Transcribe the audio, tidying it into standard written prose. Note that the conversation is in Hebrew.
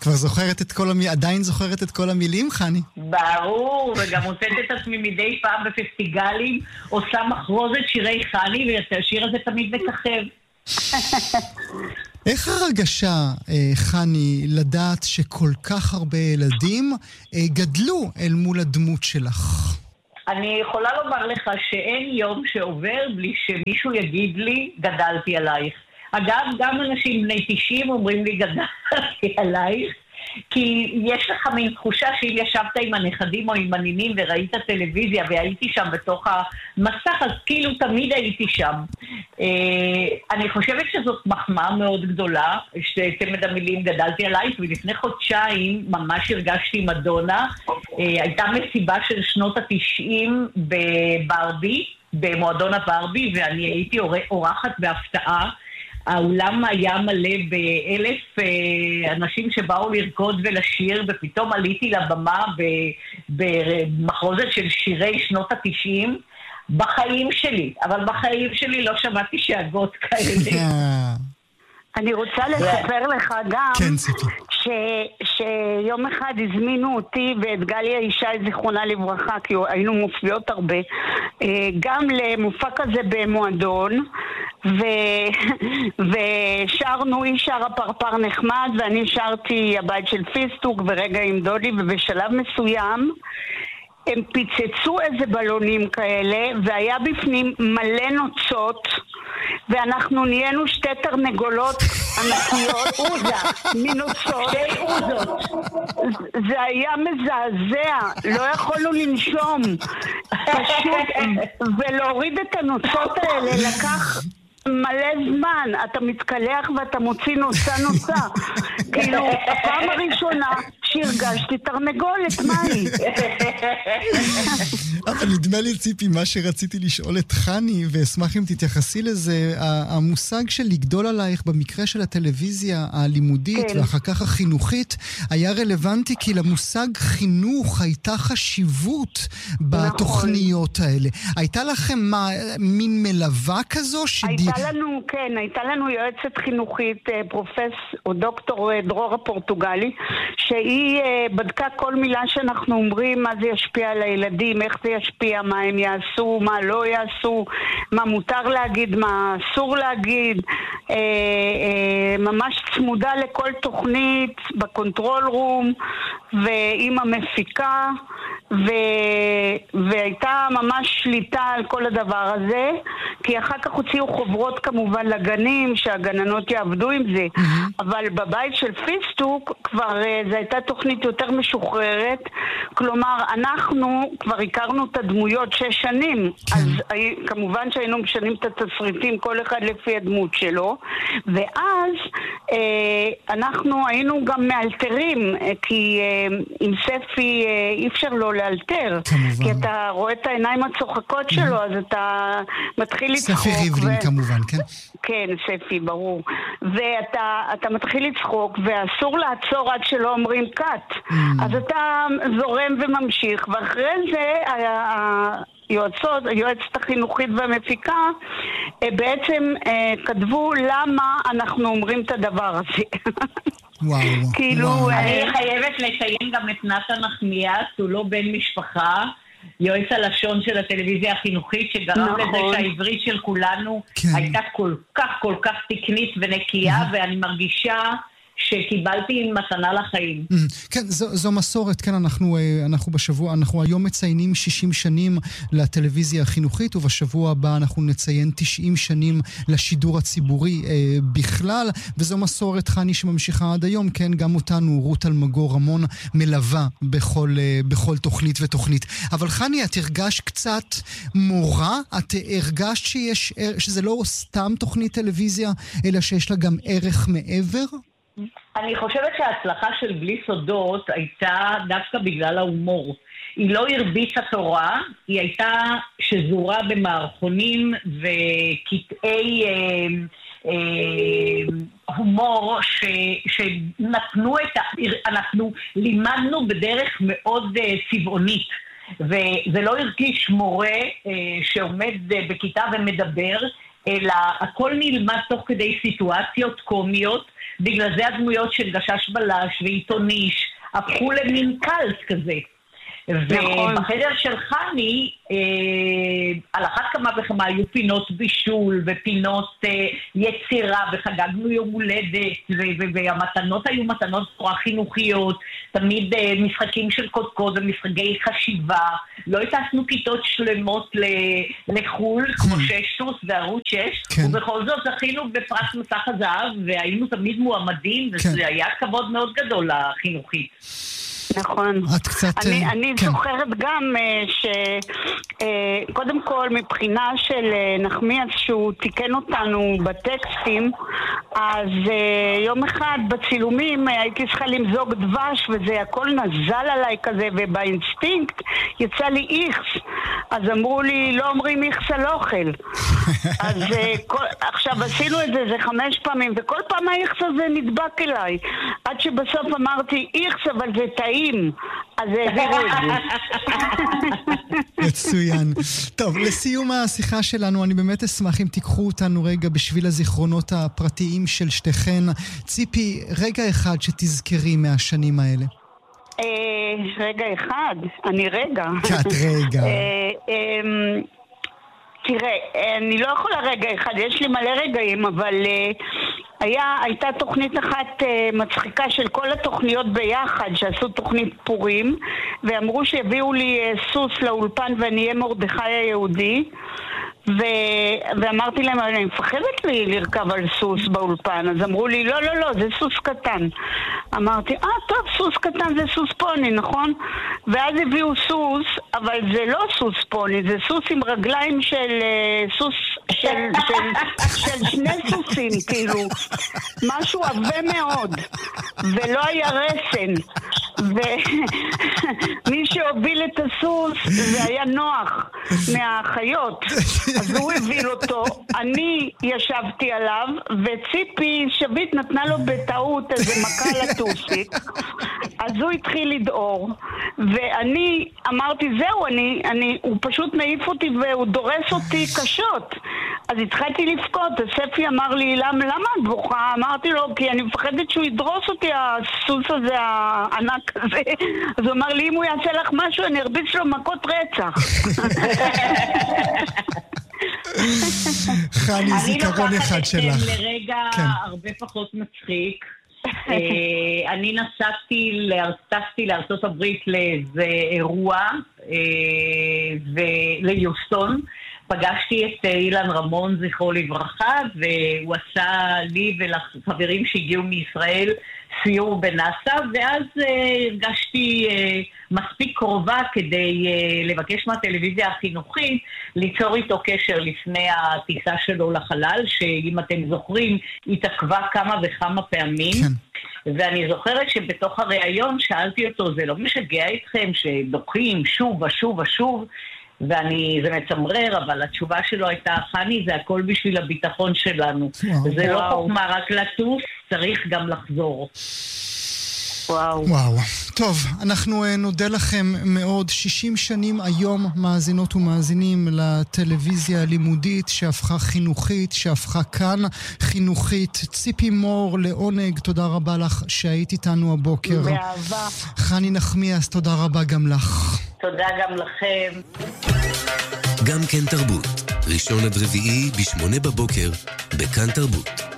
כבר זוכרת את כל עדיין זוכרת את כל המילים, חני? ברור, וגם מוצאת את עצמי מדי פעם בפסטיגלים, עושה מחרוזת שירי חני, והשיר הזה תמיד מככב. איך הרגשה, חני, לדעת שכל כך הרבה ילדים גדלו אל מול הדמות שלך? אני יכולה לומר לך שאין יום שעובר בלי שמישהו יגיד לי, גדלתי עלייך. אגב, גם אנשים בני 90 אומרים לי, גדלתי עלייך, כי יש לך מין תחושה שאם ישבת עם הנכדים או עם הנינים וראית טלוויזיה והייתי שם בתוך המסך, אז כאילו תמיד הייתי שם. אני חושבת שזאת מחמאה מאוד גדולה, שצמד המילים גדלתי עלייך, ולפני חודשיים ממש הרגשתי מדונה. הייתה מסיבה של שנות ה-90 בברבי, במועדון הברבי, ואני הייתי אורחת בהפתעה. האולם היה מלא ב1,000 אנשים שבאו לרקוד ולשיר, ופתאום עליתי לבמה במחרוזת של שירי שנות ה-90 בחיים שלי, אבל בחיים שלי לא שמעתי שאגות כאלה. אני רוצה לספר לך גם שיום אחד הזמינו אותי ואת גליה ישי זיכרונה לברכה, כי היינו מופיעות הרבה, גם למופע כזה במועדון, ושרנו, היא שרה פרפר נחמד ואני שרתי הבית של פיסטוק ורגע עם דודי, ובשלב מסוים הם פיצצו איזה בלונים כאלה והיה בפנים מלא נוצות, ואנחנו נהיינו שתי תרנגולות ענקיות, מנוצות, שתי אוזות. זה היה מזעזע, לא יכולנו לנשום פשוט, ולהוריד את הנוצות האלה לקח מלא זמן. אתה מתקלח ואתה מוציא נוצה. כאילו, הפעם הראשונה שהרגשתי תרנגולת, מהי? אבל נדמה לי, ציפי, מה שרציתי לשאול את חני, ואשמח אם תתייחסי לזה, המושג של לגדול עלייך במקרה של הטלוויזיה הלימודית ואחר כך החינוכית, היה רלוונטי כי למושג חינוך הייתה חשיבות בתוכניות האלה. הייתה לכם מין מלווה כזו? הייתה לנו יועצת חינוכית, פרופסור דוקטור דרור הפורטוגלי, שהיא בדקה כל מילה שאנחנו אומרים, מה זה ישפיע על הילדים, איך זה ישפיע, מה הם יעשו, מה לא יעשו, מה מותר להגיד, מה אסור להגיד, ממש צמודה לכל תוכנית בקונטרול רום ועם המפיקה, והייתה ממש שליטה על כל הדבר הזה, כי אחר כך הוציאו חוברות כמובן לגנים שהגננות יעבדו עם זה, אבל בבית של פיסטוק כבר זו הייתה תוכנית יותר משוחררת, כלומר אנחנו כבר הכרנו את הדמויות 6 שנים, אז כמובן שהיינו משנים את התסריטים כל אחד לפי הדמות שלו, ואז אנחנו היינו גם מאלתרים, כי עם ספי אי אפשר לא לאלתר, כי אתה רואה את העיניים הצוחקות שלו, אז אתה מתחיל לצחוק. ספי ריבלין כמובן, כן? כן, ספי, ברור. ואתה מתחיל לצחוק, ואסור לעצור עד שלא אומרים קאט. אז אתה זורם וממשיך, ואחרי זה היועצת החינוכית והמפיקה בעצם כתבו למה אנחנו אומרים את הדבר הזה. וואו. אני חייבת לציין גם את נתן נחמיאס, הוא לא בן משפחה, יועץ הלשון של הטלוויזיה החינוכית, שגרם לזה שהעברית של כולנו הייתה כל כך תקנית ונקייה, ואני מרגישה שקיבלתי מתנה לחיים. כן, זו מסורת, כן, אנחנו היום מציינים 60 שנים לטלוויזיה החינוכית, ובשבוע הבא אנחנו נציין 90 שנים לשידור הציבורי בכלל, וזו מסורת, חני, שממשיכה עד היום, כן, גם אותנו, רות אלמגור רמון, מלווה בכל תוכנית ותוכנית. אבל חני, את הרגשת קצת מורה? את הרגשת שזה לא סתם תוכנית טלוויזיה, אלא שיש לה גם ערך מעבר? אני חושבת שההצלחה של בלי סודות הייתה דווקא בגלל ההומור. היא לא הרביצה תורה, היא הייתה שזורה במערכונים וקטעי הומור שנתנו אנחנו לימדנו בדרך מאוד צבעונית. וזה לא הרגיש מורה שעומד בכיתה ומדבר, אלא הכל נלמד תוך כדי סיטואציות קומיות, בגלל זה הדמויות של גשש בלש ועיתון איש הפכו למין קלט כזה. ובחדר של חני, על אחת כמה וכמה היו פינות בישול ופינות יצירה, וחגגנו יום הולדת, והמתנות היו מתנות תורה חינוכיות, תמיד משחקים של קודקוד ומשחקי חשיבה. לא הטסנו כיתות שלמות לחול, כמו 6 סוס וערוץ 6, ובכל זאת זכינו בפרס מסך הזהב, והיינו תמיד מועמדים, וזה היה כבוד מאוד גדול לחינוכי. נכון. אני זוכרת גם שקודם כל מבחינה של נחמיאס שהוא תיקן אותנו בטקסטים, אז יום אחד בצילומים הייתי צריכה למזוג דבש וזה הכל נזל עליי כזה, ובאינסטינקט יצא לי איכס, אז אמרו לי לא אומרים איכס על אוכל. אז עכשיו עשינו את זה 5 פעמים וכל פעם האיכס הזה נדבק אליי, עד שבסוף אמרתי איכס אבל זה טעים, אז העבירו את זה. מצוין. טוב, לסיום השיחה שלנו, אני באמת אשמח אם תיקחו אותנו רגע בשביל הזיכרונות הפרטיים של שתיכן. ציפי, רגע אחד שתזכרי מהשנים האלה. רגע אחד? אני רגע. את רגע. תראה, אני לא יכולה רגע אחד, יש לי מלא רגעים, אבל הייתה תוכנית אחת מצחיקה של כל התוכניות ביחד, שעשו תוכנית פורים, ואמרו שהביאו לי סוס לאולפן ואני אהיה מרדכי היהודי, ואמרתי להם, אני מפחדת לי לרכב על סוס באולפן, אז אמרו לי, לא, לא, לא, זה סוס קטן. אמרתי, טוב, סוס קטן זה סוס פוני, נכון? ואז הביאו סוס, אבל זה לא סוס פוני, זה סוס עם רגליים של סוס, של 2 סוסים, כאילו, משהו עבה מאוד, ולא היה רסן. ומי שהוביל את הסוס זה היה נוח מהחיות, אז הוא הביל אותו, אני ישבתי עליו, וציפי שביט נתנה לו בטעות איזה מכה לטוסיק, אז הוא התחיל לדאור, ואני אמרתי זהו, הוא פשוט מעיף אותי והוא דורס אותי קשות, אז התחלתי לבכות, הספי אמר לי, למה את בוכה? אמרתי לו, כי אני מפחדת שהוא ידרוס אותי, הסוס הזה הענק הזה. אז הוא אמר לי, אם הוא יעשה לך משהו, אני ארביץ לו מכות רצח. חני, זיכרון אחד שלך. אני לוקחת לרגע הרבה פחות מצחיק. אני טסתי לארצות הברית לאיזה אירוע, וליוסטון. פגשתי את אילן רמון, זכרו לברכה, והוא עשה לי ולחברים שהגיעו מישראל סיור בנאסא, ואז הרגשתי מספיק קרובה כדי לבקש מהטלוויזיה החינוכית ליצור איתו קשר לפני הטיסה שלו לחלל, שאם אתם זוכרים, התעכבה כמה וכמה פעמים. כן. ואני זוכרת שבתוך הראיון שאלתי אותו, זה לא משגע אתכם שדוחים שוב ושוב ושוב? זה מצמרר, אבל התשובה שלו הייתה, חני, זה הכל בשביל הביטחון שלנו. זה לא חוכמה רק לטוס, צריך גם לחזור. וואו. טוב, אנחנו נודה לכם מאוד. 60 שנים היום, מאזינות ומאזינים, לטלוויזיה הלימודית שהפכה חינוכית, שהפכה כאן חינוכית. ציפי מור, לעונג, תודה רבה לך שהיית איתנו הבוקר. באהבה. חני נחמיאס, תודה רבה גם לך. תודה גם לכם. גם כן תרבות, ראשון עד רביעי ב8 בבוקר, בכאן תרבות.